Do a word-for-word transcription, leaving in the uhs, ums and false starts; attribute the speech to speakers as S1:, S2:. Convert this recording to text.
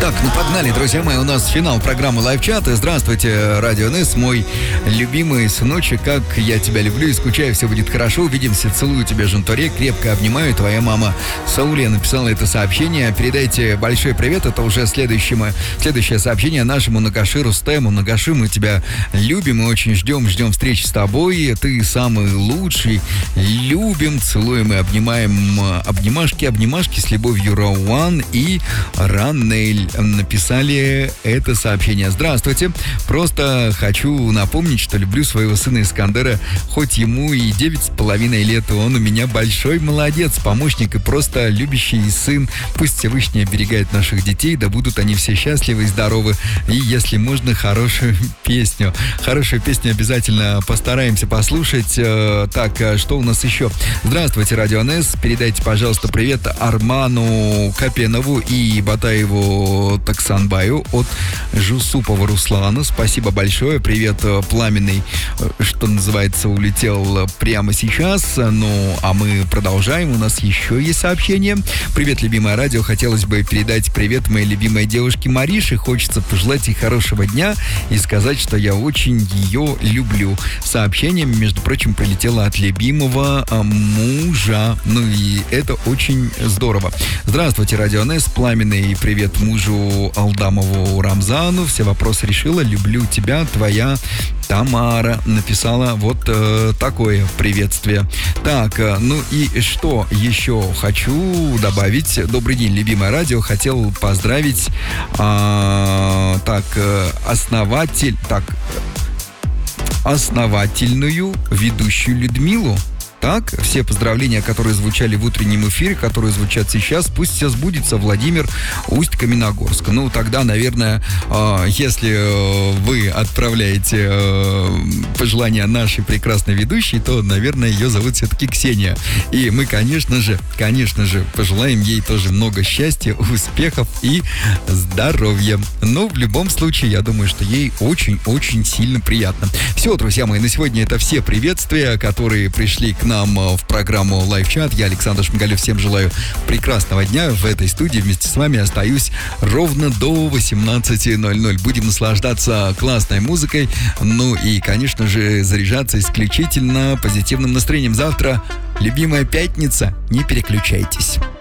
S1: Так, ну погнали, друзья мои, у нас финал программы Лайв-чат. Здравствуйте, Радио эн эс, мой любимый сыночек, как я тебя люблю и скучаю, все будет хорошо, увидимся, целую тебя, Жантуре, крепко обнимаю, твоя мама Сауле написала это сообщение. Передайте большой привет, это уже следующее, следующее сообщение нашему Нагаширу Стему. Нагаши, мы тебя любим и очень ждем, ждем встречи с тобой, ты самый лучший, любим, целуем и обнимаем, обнимашки, обнимашки с любовью, Рауан и Раннель написали это сообщение. Здравствуйте. Просто хочу напомнить, что люблю своего сына Искандера, хоть ему и девять с половиной лет, он у меня большой молодец, помощник и просто любящий сын. Пусть Всевышний оберегает наших детей, да будут они все счастливы и здоровы. И если можно, хорошую песню. Хорошую песню обязательно постараемся послушать. Так, что у нас еще? Здравствуйте, Радио эн эс. Передайте, пожалуйста, привет Арману Капенову и Батаеву Таксанбаю от Жусупова Руслана. Спасибо большое. Привет, Пламенный, что называется, улетел прямо сейчас. Ну, а мы продолжаем. У нас еще есть сообщение. Привет, любимое радио. Хотелось бы передать привет моей любимой девушке Марише. Хочется пожелать ей хорошего дня и сказать, что я очень ее люблю. Сообщение, между прочим, прилетело от любимого мужа. Ну и это очень здорово. Здравствуйте, Радио эн эс. Пламенный привет мужу Алдамову Рамзану. Все вопросы решила. Люблю тебя, твоя Тамара написала вот э, такое приветствие. Так, э, ну и что еще хочу добавить? Добрый день, любимое радио. Хотел поздравить э, так, э, основатель, так, основательную ведущую Людмилу. Так, все поздравления, которые звучали в утреннем эфире, которые звучат сейчас, пусть все сбудется, Владимир, Усть-Каменогорск. Ну, тогда, наверное, э, если э, вы отправляете э, пожелания нашей прекрасной ведущей, то, наверное, ее зовут все-таки Ксения. И мы, конечно же, конечно же, пожелаем ей тоже много счастья, успехов и здоровья. Но в любом случае, я думаю, что ей очень-очень сильно приятно. Все, друзья мои, на сегодня это все приветствия, которые пришли к нам в программу Лайв-чат. Я, Александр Шмигалев, всем желаю прекрасного дня. В этой студии вместе с вами остаюсь ровно до восемнадцати ноль-ноль. Будем наслаждаться классной музыкой, ну и, конечно же, заряжаться исключительно позитивным настроением. Завтра любимая пятница, не переключайтесь.